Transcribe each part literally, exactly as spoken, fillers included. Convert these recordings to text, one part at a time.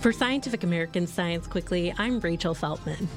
For Scientific American Science Quickly, I'm Rachel Feltman.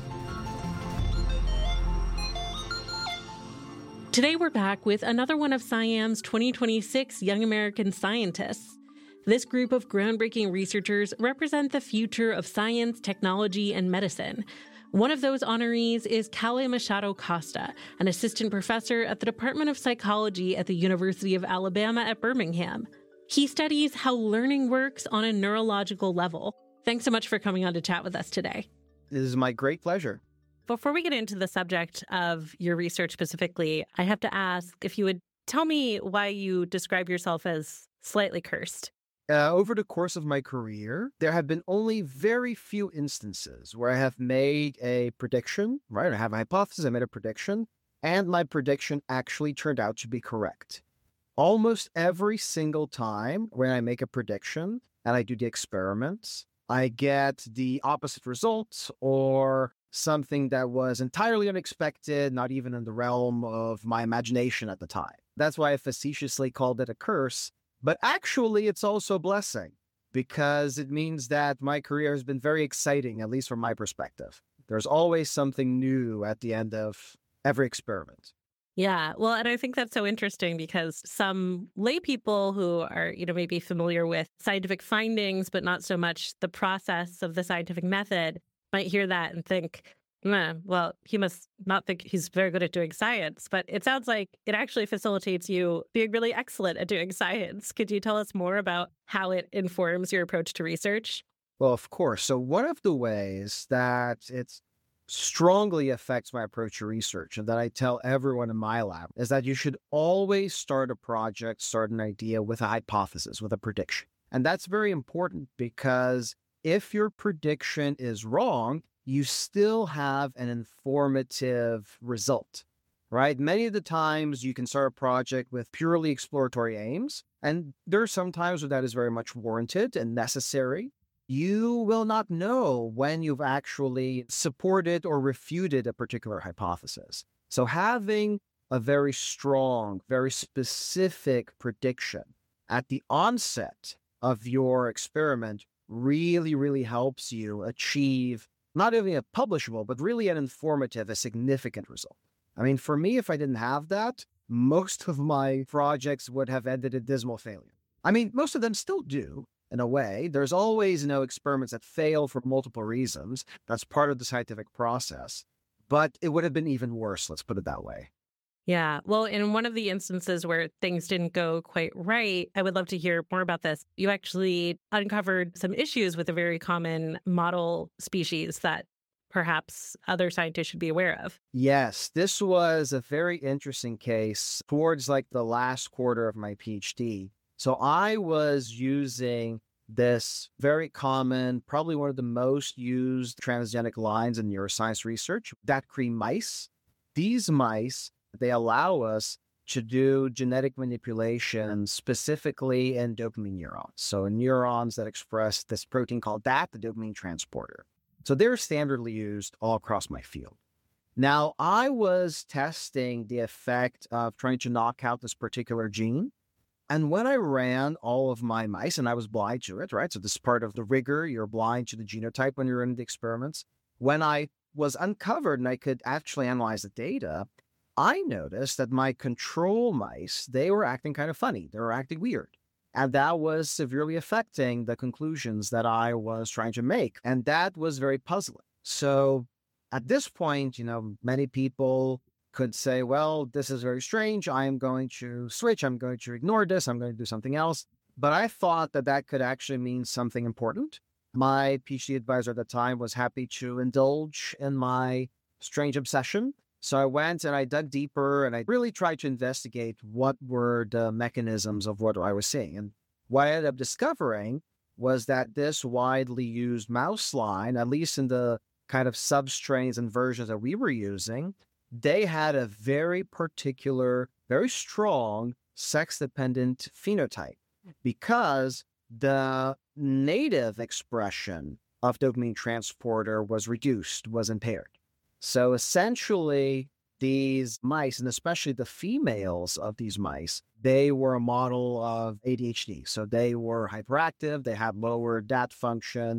Today we're back with another one of SciAm's twenty twenty-six Young American Scientists. This group of groundbreaking researchers represent the future of science, technology, and medicine. One of those honorees is Kalle Machado Costa, an assistant professor at the Department of Psychology at the University of Alabama at Birmingham. He studies how learning works on a neurological level. Thanks so much for coming on to chat with us today. It is my great pleasure. Before we get into the subject of your research specifically, I have to ask if you would tell me why you describe yourself as slightly cursed. Uh, over the course of my career, there have been only very few instances where I have made a prediction, right? I have a hypothesis, I made a prediction, and my prediction actually turned out to be correct. Almost every single time when I make a prediction and I do the experiments, I get the opposite results or something that was entirely unexpected, not even in the realm of my imagination at the time. That's why I facetiously called it a curse. But actually, it's also a blessing because it means that my career has been very exciting, at least from my perspective. There's always something new at the end of every experiment. Yeah, well, and I think that's so interesting because some lay people who are, you know, maybe familiar with scientific findings, but not so much the process of the scientific method, might hear that and think, nah, well, he must not think he's very good at doing science. But it sounds like it actually facilitates you being really excellent at doing science. Could you tell us more about how it informs your approach to research? Well, of course. So one of the ways that it's strongly affects my approach to research and that I tell everyone in my lab is that you should always start a project, start an idea with a hypothesis, with a prediction. And that's very important because if your prediction is wrong, you still have an informative result, right? Many of the times you can start a project with purely exploratory aims, and there are some times where that is very much warranted and necessary. You will not know when you've actually supported or refuted a particular hypothesis. So having a very strong, very specific prediction at the onset of your experiment really, really helps you achieve not only a publishable, but really an informative, a significant result. I mean, for me, if I didn't have that, most of my projects would have ended in dismal failure. I mean, most of them still do, in a way. There's always, you know, experiments that fail for multiple reasons. That's part of the scientific process. But it would have been even worse, let's put it that way. Yeah. Well, in one of the instances where things didn't go quite right, I would love to hear more about this. You actually uncovered some issues with a very common model species that perhaps other scientists should be aware of. Yes, this was a very interesting case towards like the last quarter of my PhD. So I was using this very common, probably one of the most used transgenic lines in neuroscience research, DATCREAM mice. These mice, they allow us to do genetic manipulation specifically in dopamine neurons. So neurons that express this protein called D A T, the dopamine transporter. So they're standardly used all across my field. Now, I was testing the effect of trying to knock out this particular gene. And when I ran all of my mice, and I was blind to it, right? So this is part of the rigor. You're blind to the genotype when you're in the experiments. When I was uncovered and I could actually analyze the data, I noticed that my control mice, they were acting kind of funny. They were acting weird. And that was severely affecting the conclusions that I was trying to make. And that was very puzzling. So at this point, you know, many people could say, well, this is very strange. I am going to switch. I'm going to ignore this. I'm going to do something else. But I thought that that could actually mean something important. My PhD advisor at the time was happy to indulge in my strange obsession. So I went and I dug deeper and I really tried to investigate what were the mechanisms of what I was seeing. And what I ended up discovering was that this widely used mouse line, at least in the kind of substrains and versions that we were using, they had a very particular, very strong sex-dependent phenotype because the native expression of dopamine transporter was reduced, was impaired. So essentially, these mice, and especially the females of these mice, they were a model of A D H D. So they were hyperactive, they had lower D A T function,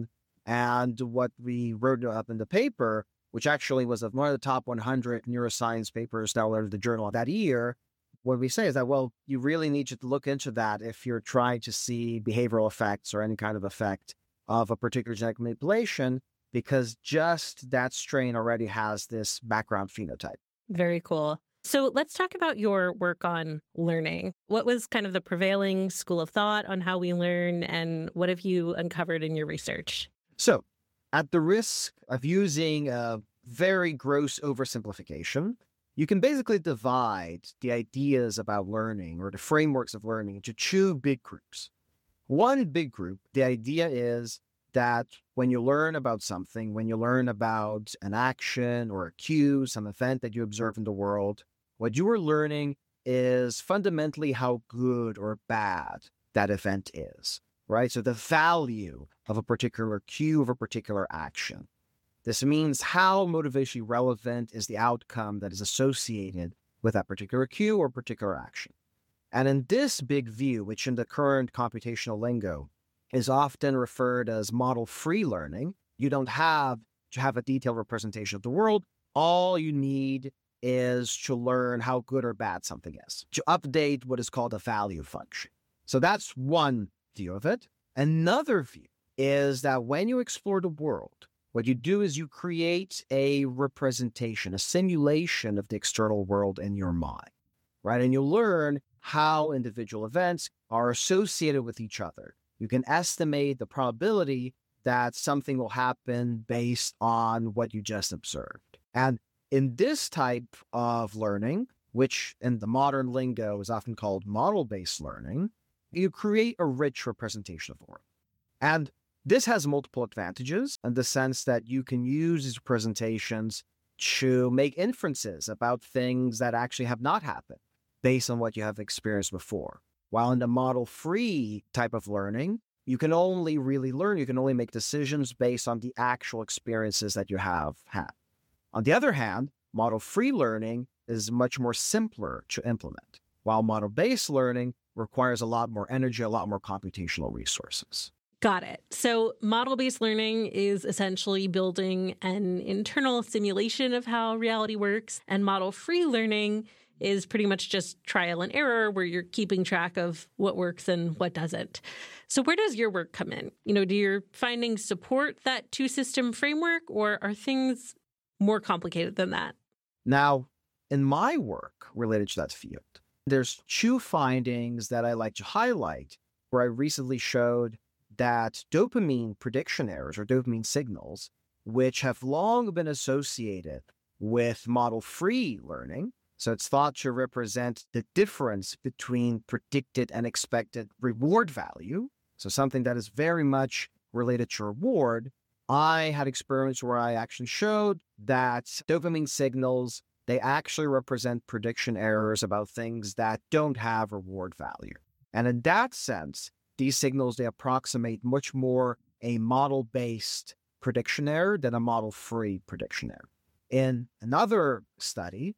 And what we wrote up in the paper, which actually was one of the top one hundred neuroscience papers that were in the journal that year, what we say is that, well, you really need to look into that if you're trying to see behavioral effects or any kind of effect of a particular genetic manipulation, because just that strain already has this background phenotype. Very cool. So let's talk about your work on learning. What was kind of the prevailing school of thought on how we learn, and what have you uncovered in your research? So, at the risk of using a very gross oversimplification, you can basically divide the ideas about learning or the frameworks of learning into two big groups. One big group, the idea is that when you learn about something, when you learn about an action or a cue, some event that you observe in the world, what you are learning is fundamentally how good or bad that event is, right? So the value of a particular cue, of a particular action. This means how motivationally relevant is the outcome that is associated with that particular cue or particular action. And in this big view, which in the current computational lingo is often referred as model-free learning, you don't have to have a detailed representation of the world. All you need is to learn how good or bad something is, to update what is called a value function. So that's one view of it. Another view is that when you explore the world, what you do is you create a representation, a simulation of the external world in your mind, right? And you learn how individual events are associated with each other. You can estimate the probability that something will happen based on what you just observed. And in this type of learning, which in the modern lingo is often called model-based learning, you create a rich representation of the world. And this has multiple advantages in the sense that you can use these representations to make inferences about things that actually have not happened based on what you have experienced before. While in the model-free type of learning, you can only really learn, you can only make decisions based on the actual experiences that you have had. On the other hand, model-free learning is much more simpler to implement, while model-based learning requires a lot more energy, a lot more computational resources. Got it. So model-based learning is essentially building an internal simulation of how reality works, and model-free learning is pretty much just trial and error where you're keeping track of what works and what doesn't. So where does your work come in? You know, do your findings support that two-system framework, or are things more complicated than that? Now, in my work related to that field, there's two findings that I like to highlight where I recently showed that dopamine prediction errors or dopamine signals, which have long been associated with model-free learning, so it's thought to represent the difference between predicted and expected reward value, so something that is very much related to reward. I had experiments where I actually showed that dopamine signals, they actually represent prediction errors about things that don't have reward value. And in that sense, these signals, they approximate much more a model-based prediction error than a model-free prediction error. In another study,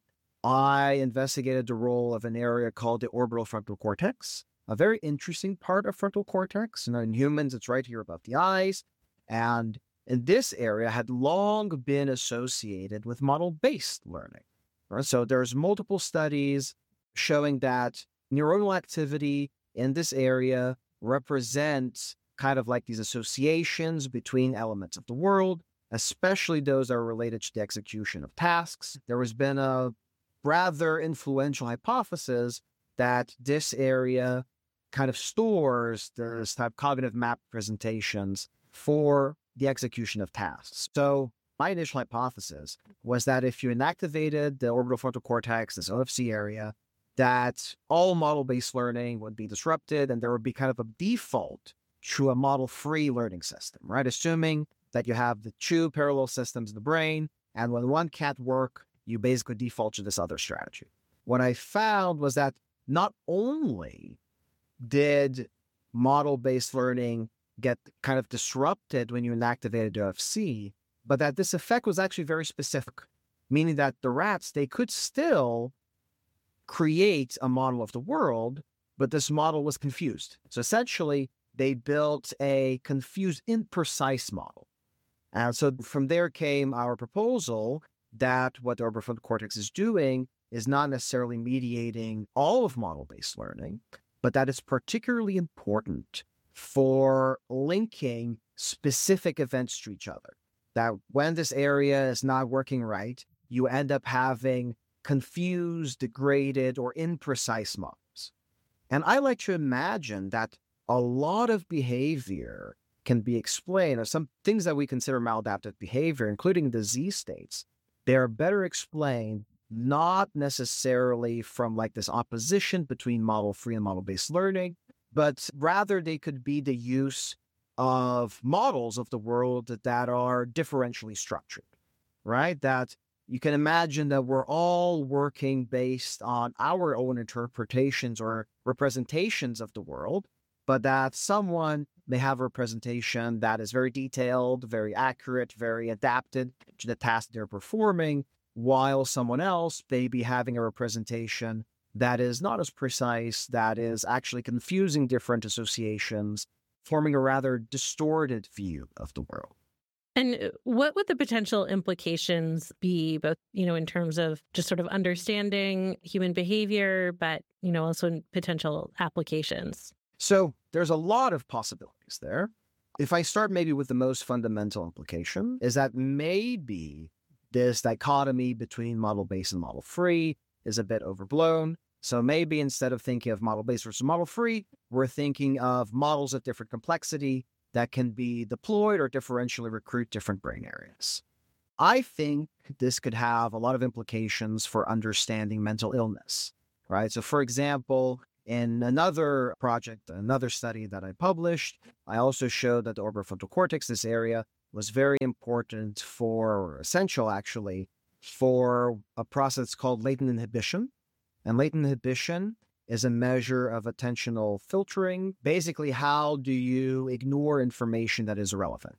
I investigated the role of an area called the orbital frontal cortex, a very interesting part of frontal cortex. You know, in humans, it's right here above the eyes. And in this area had long been associated with model-based learning. Right? So there's multiple studies showing that neuronal activity in this area represents kind of like these associations between elements of the world, especially those that are related to the execution of tasks. There has been a rather influential hypothesis that this area kind of stores this type of cognitive map presentations for the execution of tasks. So my initial hypothesis was that if you inactivated the orbital frontal cortex, this O F C area, that all model-based learning would be disrupted and there would be kind of a default to a model-free learning system, right? Assuming that you have the two parallel systems in the brain, and when one can't work, you basically default to this other strategy. What I found was that not only did model-based learning get kind of disrupted when you inactivated O F C, but that this effect was actually very specific, meaning that the rats, they could still create a model of the world, but this model was confused. So essentially, they built a confused, imprecise model. And so from there came our proposal that what the orbitofrontal cortex is doing is not necessarily mediating all of model-based learning, but that it's particularly important for linking specific events to each other. That when this area is not working right, you end up having confused, degraded, or imprecise models. And I like to imagine that a lot of behavior can be explained, or some things that we consider maladaptive behavior, including disease states, they're better explained not necessarily from like this opposition between model-free and model-based learning, but rather they could be the use of models of the world that are differentially structured, right? That you can imagine that we're all working based on our own interpretations or representations of the world, but that someone may have a representation that is very detailed, very accurate, very adapted to the task they're performing, while someone else may be having a representation that is not as precise, that is actually confusing different associations, forming a rather distorted view of the world. And what would the potential implications be, both, you know, in terms of just sort of understanding human behavior, but, you know, also in potential applications? So there's a lot of possibilities there. If I start maybe with the most fundamental implication, is that maybe this dichotomy between model-based and model-free is a bit overblown. So maybe instead of thinking of model-based versus model-free, we're thinking of models of different complexity that can be deployed or differentially recruit different brain areas. I think this could have a lot of implications for understanding mental illness, right? So for example, in another project, another study that I published, I also showed that the orbitofrontal cortex, this area, was very important for, or essential actually, for a process called latent inhibition. And latent inhibition is a measure of attentional filtering. Basically, how do you ignore information that is irrelevant?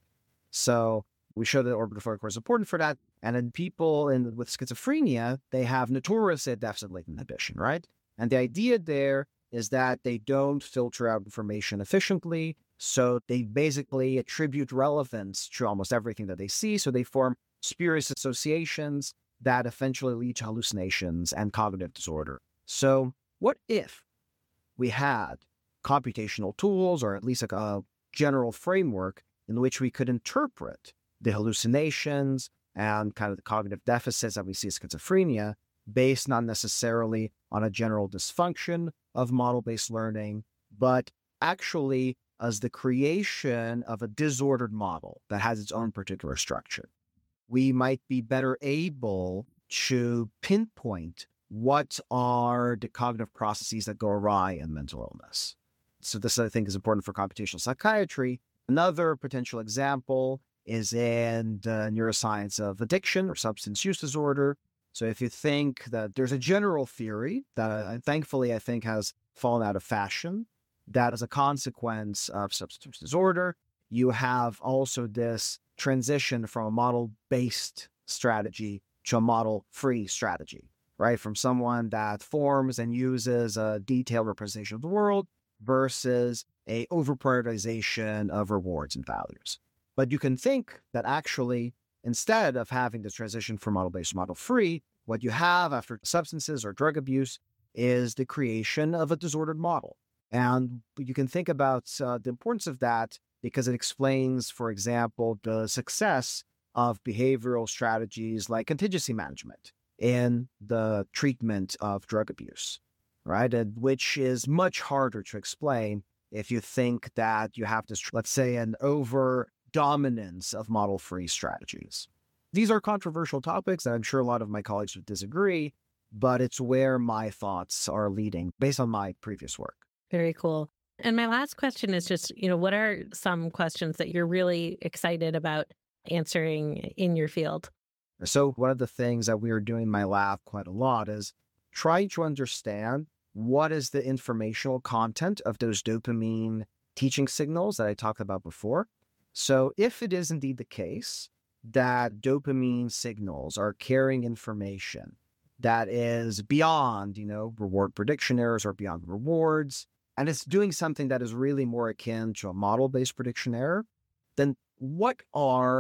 So we show that orbitofrontal cortex is important for that. And in people in, with schizophrenia, they have notoriously deficit latent inhibition, right? And the idea there is that they don't filter out information efficiently. So they basically attribute relevance to almost everything that they see. So they form spurious associations that eventually lead to hallucinations and cognitive disorder. So what if we had computational tools, or at least a, a general framework in which we could interpret the hallucinations and kind of the cognitive deficits that we see in schizophrenia based not necessarily on a general dysfunction of model-based learning, but actually as the creation of a disordered model that has its own particular structure? We might be better able to pinpoint what are the cognitive processes that go awry in mental illness. So this, I think, is important for computational psychiatry. Another potential example is in the neuroscience of addiction or substance use disorder. So if you think that there's a general theory that uh, thankfully I think has fallen out of fashion, that as a consequence of substance use disorder, you have also this transition from a model-based strategy to a model-free strategy, right? From someone that forms and uses a detailed representation of the world versus a over-prioritization of rewards and values. But you can think that actually, instead of having the transition from model-based to model-free, what you have after substances or drug abuse is the creation of a disordered model. And you can think about uh, the importance of that because it explains, for example, the success of behavioral strategies like contingency management in the treatment of drug abuse, right? And which is much harder to explain if you think that you have this, let's say, an over dominance of model-free strategies. These are controversial topics, and I'm sure a lot of my colleagues would disagree, but it's where my thoughts are leading based on my previous work. Very cool. And my last question is just, you know, what are some questions that you're really excited about answering in your field? So one of the things that we are doing in my lab quite a lot is trying to understand what is the informational content of those dopamine teaching signals that I talked about before. So if it is indeed the case that dopamine signals are carrying information that is beyond, you know, reward prediction errors or beyond rewards, and it's doing something that is really more akin to a model-based prediction error, then what are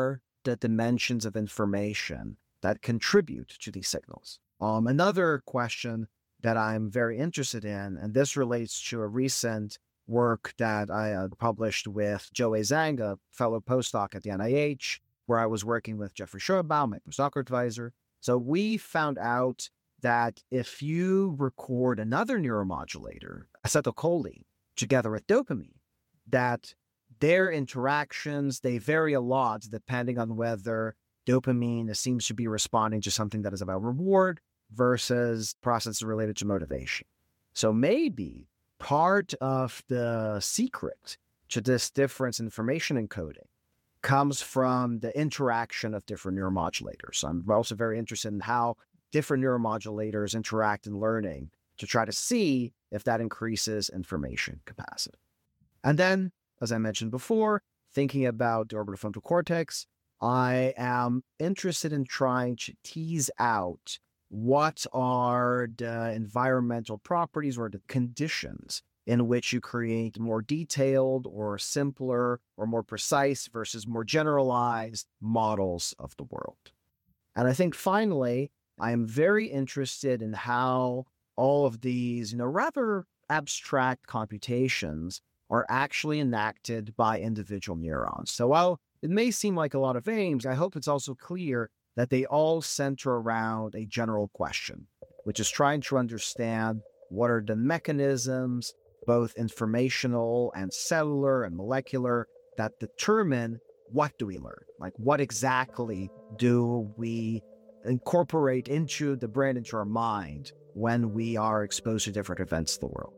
the dimensions of information that contribute to these signals. Um, another question that I'm very interested in, and this relates to a recent work that I uh, published with Joey Zhang, a fellow postdoc at the N I H, where I was working with Jeffrey Schurbaum, my postdoc advisor. So we found out that if you record another neuromodulator, acetylcholine, together with dopamine, that their interactions, they vary a lot depending on whether dopamine seems to be responding to something that is about reward versus processes related to motivation. So maybe part of the secret to this difference in information encoding comes from the interaction of different neuromodulators. So I'm also very interested in how different neuromodulators interact in learning to try to see if that increases information capacity. And then, as I mentioned before, thinking about the orbitofrontal cortex, I am interested in trying to tease out what are the environmental properties or the conditions in which you create more detailed or simpler or more precise versus more generalized models of the world. And I think finally, I am very interested in how all of these, you know, rather abstract computations are actually enacted by individual neurons. So while it may seem like a lot of aims, I hope it's also clear that they all center around a general question, which is trying to understand what are the mechanisms, both informational and cellular and molecular, that determine what do we learn? Like what exactly do we incorporate into the brain, into our mind when we are exposed to different events in the world.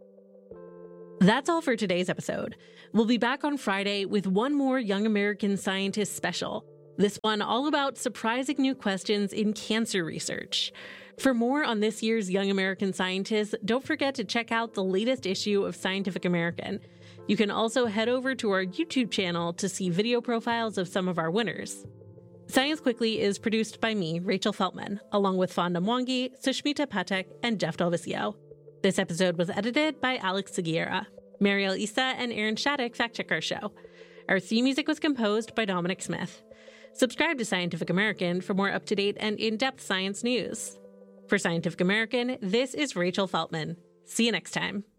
That's all for today's episode. We'll be back on Friday with one more Young American Scientist special. This one all about surprising new questions in cancer research. For more on this year's Young American Scientists, don't forget to check out the latest issue of Scientific American. You can also head over to our YouTube channel to see video profiles of some of our winners. Science Quickly is produced by me, Rachel Feltman, along with Fonda Mwangi, Sushmita Patek, and Jeff Delvisio. This episode was edited by Alex Seguiera. Mariel Issa and Aaron Shattuck fact-check our show. Our theme music was composed by Dominic Smith. Subscribe to Scientific American for more up-to-date and in-depth science news. For Scientific American, this is Rachel Feltman. See you next time.